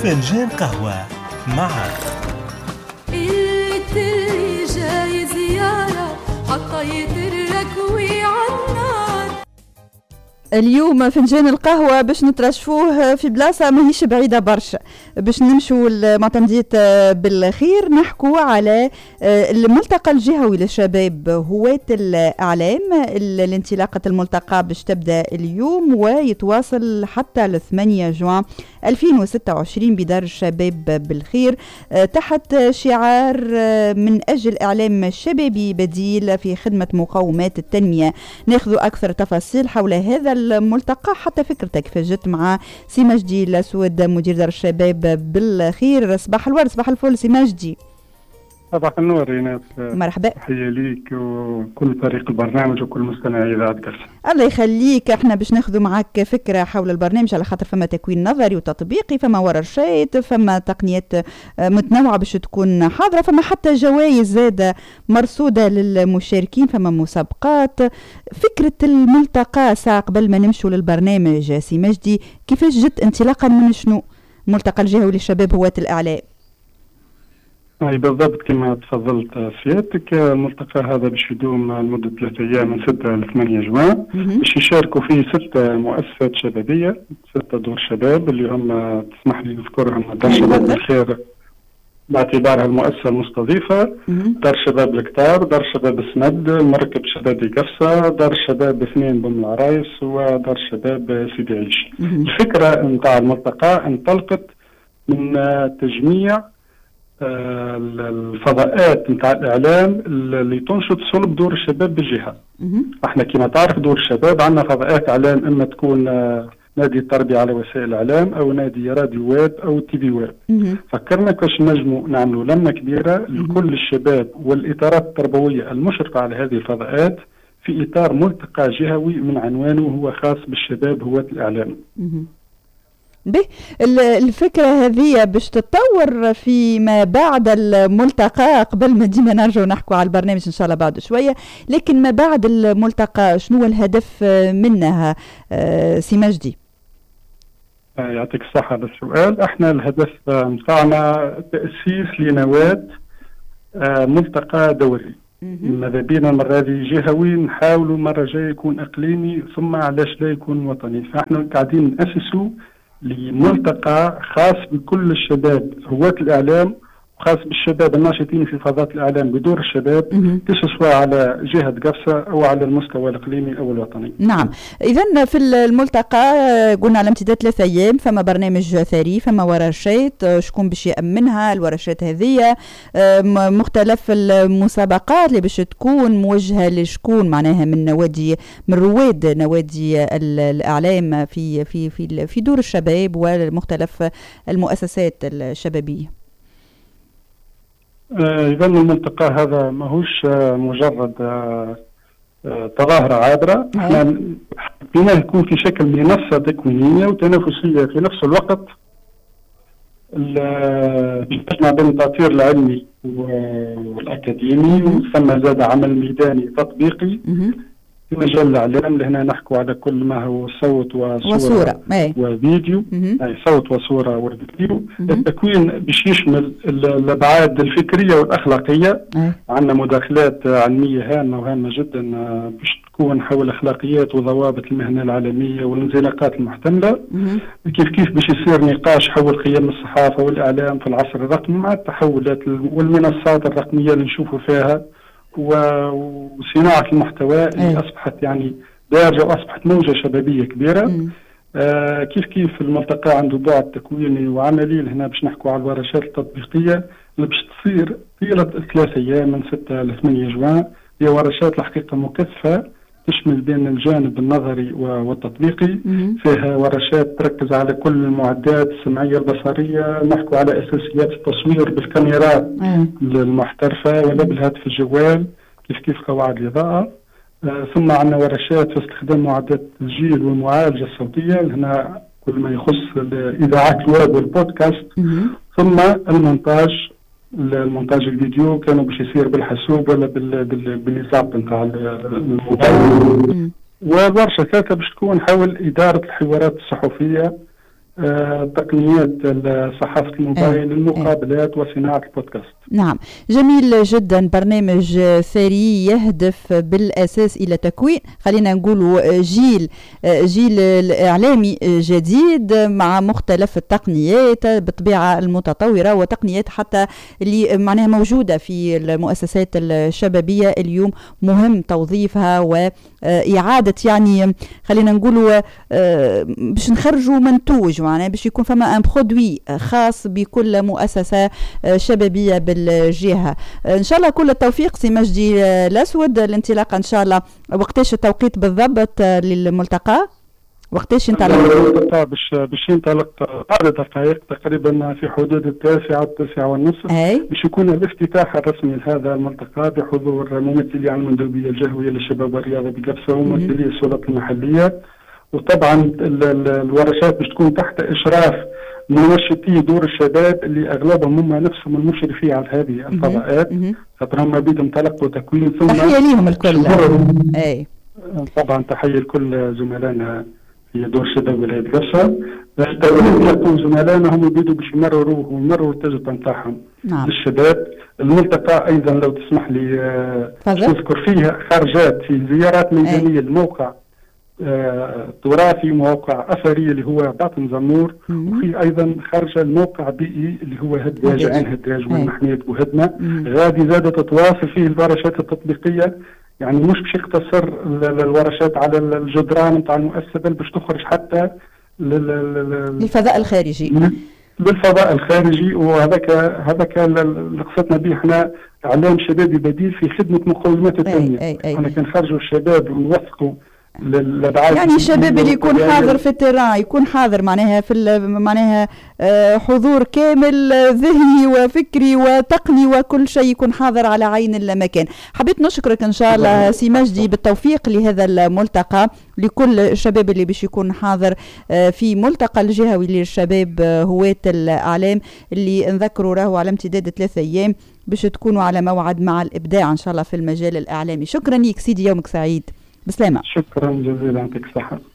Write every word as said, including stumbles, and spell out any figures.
فنجان قهوة مع اللي جاي زيارة حطيت الركوي عالنار. اليوم فنجان القهوة باش نترشفوه في بلاصة ماهيش بعيدة برشا، باش نمشوا المعتمدية بالخير نحكوا على الملتقى الجهوي للشباب هواة الإعلام. الانطلاقة الملتقى باش تبدأ اليوم ويتواصل حتى ل ثمانية جوان ألفين وستة وعشرين بدار الشباب بالخير تحت شعار من أجل إعلام شبابي بديل في خدمة مقومات التنمية. ناخذ أكثر تفاصيل حول هذا الملتقى حتى فكرتك فجت مع سي مجدي الأسود مدير دار الشباب بالخير. صباح الورد، صباح الفل سي مجدي. صباح النور ريناس، مرحبا، تحية ليك وكل فريق البرنامج وكل مستمع إذاعة قرصة. الله يخليك. احنا باش ناخذ معك فكرة حول البرنامج على خاطر فما تكوين نظري وتطبيقي، فما ورشات، فما تقنيات متنوعة باش تكون حاضرة، فما حتى جوائز زادة مرصودة للمشاركين، فما مسابقات. فكرة الملتقى ساعة قبل ما نمشوا للبرنامج سي مجدي، كيفاش جت انطلاقا من شنو؟ الملتقى الجهوي للشباب هواة الإعلام. أي بالضبط كما تفضلت سيادتك، الملتقى هذا باش يدوم لمدة ثلاثة أيام من ستة ل ثمانية جوان، باش يشاركوا فيه ستة مؤسسات شبابية، ستة دور شباب اللي هم تسمح لي نذكرهم: دار شباب بالخير باعتبارها المؤسسة المستضيفة، دار شباب الكتار، دار شباب السند، مركب شبابي قفصة، دار شباب اثنين بم العرايس، ودار شباب سيدي عيش. الفكرة نتاع الملتقى انطلقت من تجميع الفضاءات نتاع الاعلام اللي تنشط صلب دور الشباب بالجهه. احنا كما تعرف دور الشباب عندنا فضاءات اعلام، اما تكون نادي التربيه على وسائل الاعلام او نادي راديو ويب او تي في ويب. فكرنا كاش نجموا نعملوا لمه كبيره لكل الشباب والاطارات التربويه المشرفه على هذه الفضاءات في اطار ملتقى جهوي من عنوانه هو خاص بالشباب هواة الاعلام. به الفكرة هذه باش تتطور فيما بعد الملتقى، قبل ما ديما نرجع نحكوا على البرنامج إن شاء الله بعد شوية، لكن ما بعد الملتقى شنو الهدف منها سي مجدي؟ يعطيك الصحة بالسؤال. احنا الهدف متاعنا تأسيس لنواة ملتقى دوري، ماذا بينا المرة هذه جهوي، نحاولوا المرة الجاية يكون إقليمي، ثم علاش لا يكون وطني. فاحنا قاعدين نأسسوا لملتقى خاص بكل الشباب هواة الإعلام، وخاص بالشباب الناشطين في فضاءات الإعلام بدور الشباب، سواء على جهة قفصة أو على المستوى الإقليمي أو الوطني. نعم، إذن في الملتقى قلنا على امتداد ثلاثة أيام، فما برنامج ثري، فما ورشات، شكون باش يأمنها الورشات هذه، مختلف المسابقات اللي باش تكون موجهة لشكون، معناها من نوادي، من رواد نوادي الإعلام في في في في دور الشباب ومختلف المؤسسات الشبابية. إذا الملتقى هذا ماهوش مجرد تظاهرة عابرة، احنا حبينا يكون في شكل منصة تكوينية وتنافسية في نفس الوقت، تجمع بين التأطير العلمي والأكاديمي، وثم زاد عمل ميداني تطبيقي في مجال الإعلام. لهنا نحكوا على كل ما هو صوت وصورة, وصورة. وفيديو، أي صوت وصورة وفيديو. التكوين باش يشمل الأبعاد الفكرية والأخلاقية. عندنا مداخلات علمية هامة وهامة جدا باش تكون حول أخلاقيات وضوابط المهنة العالمية والانزلاقات المحتملة. كيف كيف باش يصير نقاش حول قيم الصحافة والإعلام في العصر الرقمي مع التحولات والمنصات الرقمية اللي نشوفوا فيها، وصناعة المحتوى اللي أصبحت يعني دارجة وأصبحت موجة شبابية كبيرة. آه كيف كيف الملتقى عنده بعد تكويني وعملي. هنا باش نحكوا على الورشات التطبيقية اللي باش تصير طيلة ثلاثة أيام من ستة ل ثمانية جوان. هي ورشات الحقيقة مكثفة تشمل بين الجانب النظري والتطبيقي. فيها ورشات تركز على كل المعدات السمعية البصرية، نحكوا على أساسيات التصوير بالكاميرات المحترفة ولا بالهاتف الجوال، كيف كيف قواعد الإضاءة. آه ثم عندنا ورشات في استخدام معدات التسجيل والمعالجة الصوتية، هنا كل ما يخص الإذاعات الويب والبودكاست. ثم المونتاج، المونتاج الفيديو كانوا باش يصير بالحاسوب ولا بالنظام نتاع الموبايل. والورشه الثالثه باش تكون حول اداره الحوارات الصحفيه آه تقنيات صحافة الموبايل، المقابلات وصناعة البودكاست. نعم، جميل جدا. برنامج ثري يهدف بالأساس إلى تكوين، خلينا نقول جيل جيل الإعلامي جديد مع مختلف التقنيات بالطبيعة المتطورة، وتقنيات حتى اللي معناها موجودة في المؤسسات الشبابية اليوم مهم توظيفها وإعادة، يعني خلينا نقول باش نخرجوا منتوج، معناها باش يكون فما ان برودوي خاص بكل مؤسسة شبابية بالجهة. ان شاء الله كل التوفيق سي مجدي الأسود. الانطلاقة ان شاء الله وقتاش التوقيت بالضبط للملتقى؟ وقتاش ينطلق؟ الملتقى باش باش ينطلق بعد دقائق تقريبا في حدود التاسعة التاسعة والنصف، باش يكون الافتتاح الرسمي لهذا الملتقى بحضور ممثلي عن المندوبية الجهوية للشباب والرياضة بقفصة وممثلي السلطات المحلية. وطبعا الورشات باش تكون تحت اشراف منشطي دور الشباب اللي اغلبهم هم نفسهم المشرفين على هذه الفضاءات، خاطر هم بيدهم تلقوا تكوين ثم تحيه ليهم الكل. اي طبعا تحيه لكل زملائنا في دور الشباب ولاية قفصة. تلقوا زملائنا هم بيدوا باش يمرروا ويمرروا التجربه نتاعهم نعم. للشباب. الملتقى ايضا لو تسمح لي تذكر فيها خرجات في زيارات ميدانيه لموقع آه، تراثي، موقع اثري اللي هو باطن زمور، وفي ايضا خرجه الموقع بيئي اللي هو هداج عين هداج ومحميه بوهدنا. غادي زادة تتواصل فيه الورشات التطبيقيه، يعني مش باش يقتصر الورشات على الجدران نتاع المؤسسه، بل باش تخرج حتى للفضاء الخارجي بالفضاء الخارجي. وهذاك هذاك اللي قصدنا به احنا اعلام شبابي بديل في خدمه مقومات التنميه. احنا كنخرجوا الشباب ونوثقوا يعني الشباب اللي يكون حاضر في التيران، يكون حاضر معناها في معناها حضور كامل ذهني وفكري وتقني وكل شيء يكون حاضر على عين المكان. حبيت نشكرك ان شاء الله سي مجدي بالتوفيق لهذا الملتقى لكل الشباب اللي باش يكون حاضر في ملتقى الجهوي للشباب هواة الاعلام اللي نذكروا راهو على امتداد ثلاثة ايام باش تكونوا على موعد مع الابداع ان شاء الله في المجال الاعلامي. شكرا لك سيدي، يومك سعيد. بسلامة. شكرا جزيلا، يعطيك الصحة.